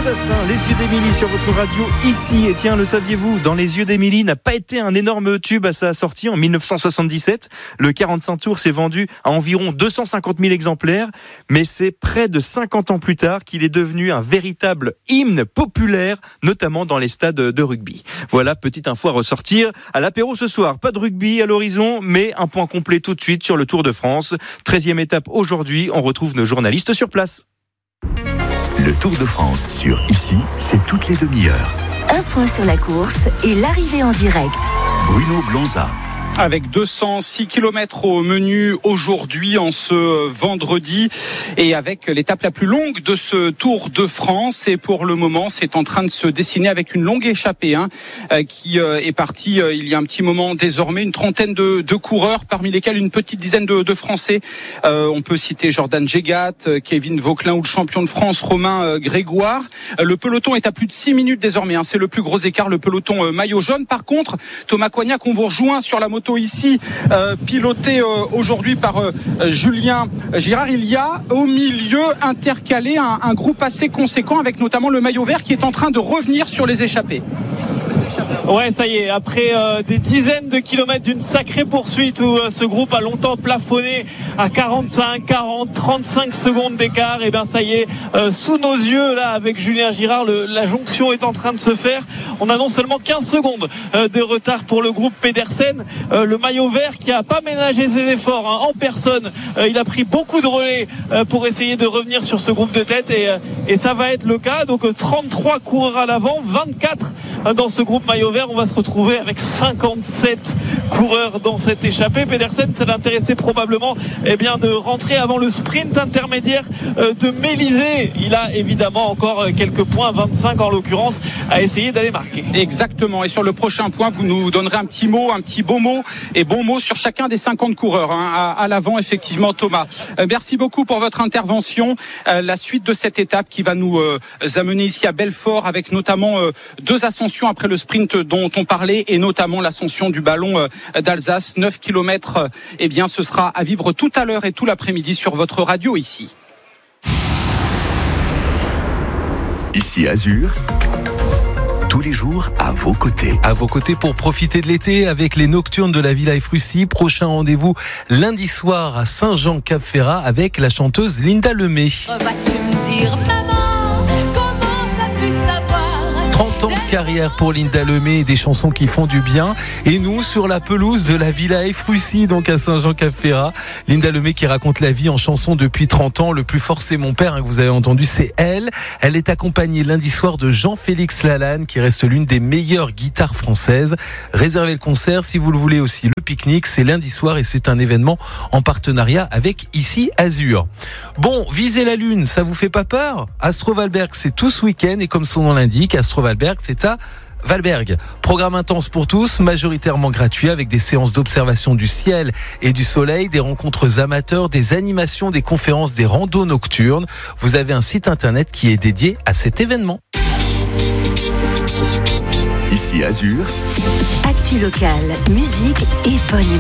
Jodassin, Les Yeux d'Émilie sur votre radio ici. Et tiens, le saviez-vous, dans Les Yeux d'Émilie n'a pas été un énorme tube à sa sortie en 1977. Le 45 tours s'est vendu à environ 250 000 exemplaires, mais c'est près de 50 ans plus tard qu'il est devenu un véritable hymne populaire, notamment dans les stades de rugby. Voilà, petite info à ressortir à l'apéro ce soir. Pas de rugby à l'horizon, mais un point complet tout de suite sur le Tour de France. 13e étape aujourd'hui, on retrouve nos journalistes sur place. Le Tour de France sur Ici, c'est toutes les demi-heures. Un point sur la course et l'arrivée en direct. Bruno Blanza. Avec 206 km au menu aujourd'hui, en ce vendredi, et avec l'étape la plus longue de ce Tour de France. Et pour le moment, c'est en train de se dessiner avec une longue échappée qui est partie il y a un petit moment désormais. Une trentaine de coureurs, parmi lesquels une petite dizaine de Français. On peut citer Jordan Jegat, Kevin Vauquelin ou le champion de France Romain Grégoire. Le peloton est à plus de 6 minutes désormais. C'est le plus gros écart, le peloton maillot jaune. Par contre, Thomas Coignac, on vous rejoint sur la moto ici, piloté aujourd'hui par Julien Girard. Il y a au milieu intercalé un groupe assez conséquent avec notamment le maillot vert qui est en train de revenir sur les échappées. Ouais, ça y est, après des dizaines de kilomètres d'une sacrée poursuite où ce groupe a longtemps plafonné à 45, 40, 35 secondes d'écart, et bien ça y est, sous nos yeux là avec Julien Girard, la jonction est en train de se faire. On a non seulement 15 secondes de retard pour le groupe Pedersen, le maillot vert qui a pas ménagé ses efforts en personne, il a pris beaucoup de relais pour essayer de revenir sur ce groupe de tête, et ça va être le cas. Donc 33 coureurs à l'avant, 24 dans ce groupe maillot vert. On va se retrouver avec 57 coureurs dans cette échappée. Pedersen, ça l'intéressait probablement de rentrer avant le sprint intermédiaire de Mélisée. Il a évidemment encore quelques points, 25 en l'occurrence, à essayer d'aller marquer. Exactement. Et sur le prochain point, vous nous donnerez un petit beau mot sur chacun des 50 coureurs à l'avant, effectivement, Thomas. Merci beaucoup pour votre intervention. La suite de cette étape qui va nous amener ici à Belfort, avec notamment 2 ascensions après le sprint dont on parlait, et notamment l'ascension du ballon d'Alsace, 9 km. Ce sera à vivre tout à l'heure et tout l'après-midi sur votre radio ici. Ici Azur. Tous les jours, à vos côtés. À vos côtés pour profiter de l'été avec les nocturnes de la Villa Efrussi. Prochain rendez-vous lundi soir à Saint-Jean-Cap-Ferrat avec la chanteuse Linda Lemay. Vas-tu me dire, maman, comment t'as pu savoir? 30 ans de carrière pour Linda Lemay et des chansons qui font du bien. Et nous, sur la pelouse de la Villa Efrussi, donc à Saint-Jean-Cap-Ferrat. Linda Lemay qui raconte la vie en chanson depuis 30 ans. Le plus fort, c'est mon père, que vous avez entendu, c'est elle. Elle est accompagnée lundi soir de Jean-Félix Lalanne, qui reste l'une des meilleures guitares françaises. Réservez le concert si vous le voulez aussi. Le pique-nique, c'est lundi soir et c'est un événement en partenariat avec Ici Azur. Bon, viser la Lune, ça vous fait pas peur? Astrovalberg, c'est tout ce week-end et comme son nom l'indique, Astrovalberg, c'est à Valberg. Programme intense pour tous, majoritairement gratuit, avec des séances d'observation du ciel et du soleil, des rencontres amateurs, des animations, des conférences, des randos nocturnes. Vous avez un site internet qui est dédié à cet événement. Ici Azur. Actu locale, musique et bonne